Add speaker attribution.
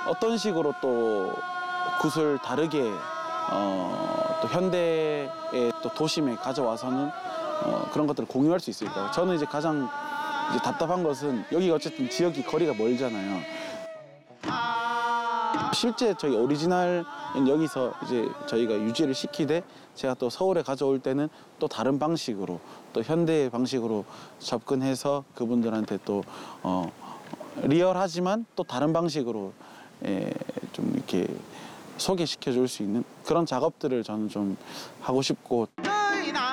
Speaker 1: 어떤 식으로 또 굿을 다르게 또 현대의 또 도심에 가져와서는 그런 것들을 공유할 수 있을까. 저는 이제 가장 이제 답답한 것은 여기가 어쨌든 지역이 거리가 멀잖아요. 실제 저희 오리지널은 여기서 이제 저희가 유지를 시키되 제가 또 서울에 가져올 때는 또 다른 방식으로 또 현대의 방식으로 접근해서 그분들한테 또 리얼하지만 또 다른 방식으로 좀 이렇게 소개시켜 줄 수 있는 그런 작업들을 저는 좀 하고 싶고.